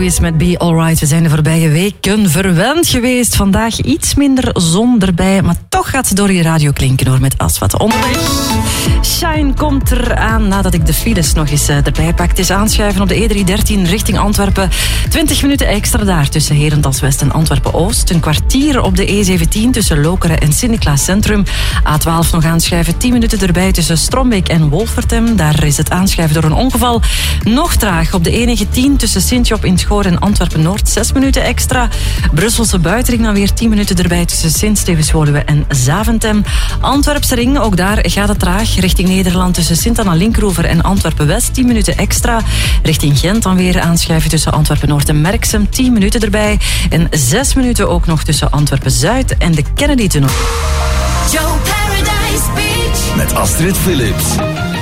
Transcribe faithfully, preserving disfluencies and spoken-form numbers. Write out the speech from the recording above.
Lewis met Be Alright. We zijn de voorbije weken verwend geweest. Vandaag iets minder zon erbij, maar toch gaat ze door je radio klinken hoor, met Asfalt onderweg. Shine komt eraan nadat ik de files nog eens erbij pak. Het is aanschuiven op de E driehonderddertien richting Antwerpen. twintig minuten extra daar tussen Herentals West en Antwerpen-Oost. Een kwartier op de E zeventien tussen Lokeren en Sint-Niklaas Centrum. A twaalf nog aanschuiven, tien minuten erbij tussen Strombeek en Wolvertem. Daar is het aanschuiven door een ongeval. Nog traag op de E negentien tussen Sint-Job in het Goor en Antwerpen-Noord. zes minuten extra. Brusselse buitenring dan weer tien minuten erbij tussen Sint-Stevens-Woluwe en Zaventem. Antwerpse ring, ook daar gaat het traag. Richting Nederland tussen Sint-Anna-Linkroever en Antwerpen-West. tien minuten extra. Richting Gent dan weer aanschuiven tussen Antwerpen-Noord en Merksem. tien minuten erbij. En zes minuten ook nog tussen Antwerpen-Zuid en de Kennedy-tunnel. Joe Paradise Beach. Met Astrid Philips.